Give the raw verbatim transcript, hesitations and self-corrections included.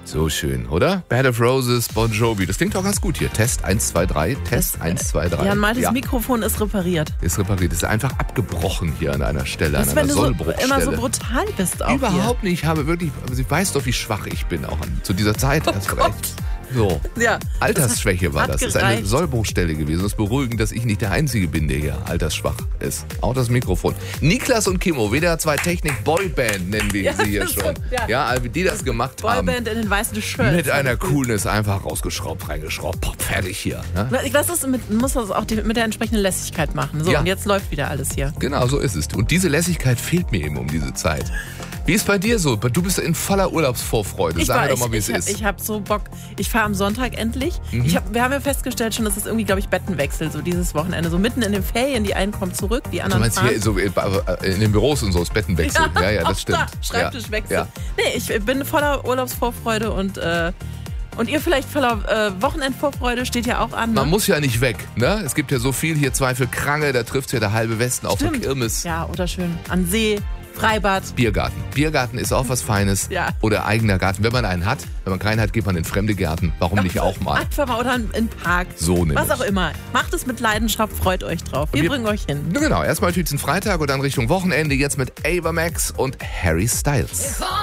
So schön, oder? Band of Roses, Bon Jovi. Das klingt doch ganz gut hier. Test eins, zwei, drei. Test Das, eins, zwei, drei. Jan Maltes ja. Mikrofon ist repariert. Ist repariert. Ist einfach abgebrochen hier an einer Stelle, Das, an wenn einer du so, Sollbruchstelle. immer so brutal bist auch Überhaupt nicht. Ich habe wirklich, also ich weiß doch, wie schwach ich bin auch an, zu dieser Zeit. Oh erst Gott. recht. So. Ja, Altersschwäche war hat das. Das ist eine gereicht. Sollbruchstelle gewesen. Es ist beruhigend, dass ich nicht der Einzige bin, der hier altersschwach ist. Auch das Mikrofon. Niklas und Kimmo, W D R zwei Technik Boyband nennen wir Ja, sie hier das ist schon. so, ja. Ja, also wie die das gemacht haben. Boyband in den weißen Shirts. Mit einer Coolness einfach rausgeschraubt, reingeschraubt, pop, fertig hier. Ne? Das ist mit, muss das auch die, mit der entsprechenden Lässigkeit machen. So, Ja. und jetzt läuft wieder alles hier. Genau, so ist es. Und diese Lässigkeit fehlt mir eben um diese Zeit. Wie ist bei dir so? Du bist in voller Urlaubsvorfreude. Sag mir doch mal, wie ich, es ist. Ich habe so Bock. Ich fahre am Sonntag endlich. Mhm. Ich hab, wir haben ja festgestellt schon, das ist irgendwie, glaube ich, Bettenwechsel, so dieses Wochenende. So mitten in den Ferien, die einen kommen zurück, die Du anderen meinst fahren. hier so in den Büros und so, das Bettenwechsel. Ja, ja, das stimmt. Da, Schreibtischwechsel. Ja. Nee, ich bin voller Urlaubsvorfreude und, äh, und ihr vielleicht voller äh, Wochenendvorfreude, steht ja auch an. Ne? Man muss ja nicht weg, ne? Es gibt ja so viel hier, zwei für Krange, da trifft ja der halbe Westen auf der Stimmt. Kirmes. Ja, oder schön an See, Freibad. Biergarten. Biergarten ist auch was Feines. Ja. Oder eigener Garten. Wenn man einen hat, wenn man keinen hat, geht man in fremde Gärten. Warum nicht auch mal? Einfach mal oder in den Park. So nämlich. Was auch immer. Macht es mit Leidenschaft, freut euch drauf. Wir, wir- bringen euch hin. Genau, erstmal Tüten Freitag und dann Richtung Wochenende. Jetzt mit Ava Max und Harry Styles.